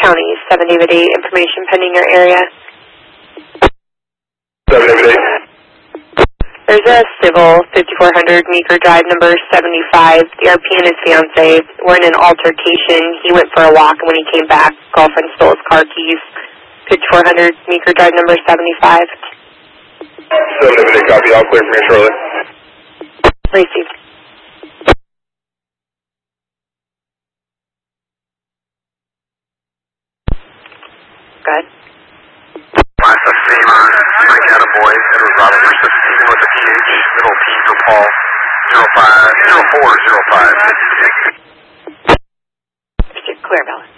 County, 7 David 8, information pending your area. 7 David 8. There's a civil 5400 Meeker Drive number 75. The RP and his fiance were in an altercation. He went for a walk, and when he came back, girlfriend stole his car keys. 5400 Meeker Drive number 75. 7 David 8, copy. All clear from here shortly. Received. Go ahead. Lisa Favor, Frank Attaboy, Edward Robert, Stephen with a TH, middle P for Paul, 0405. Clear, Bella.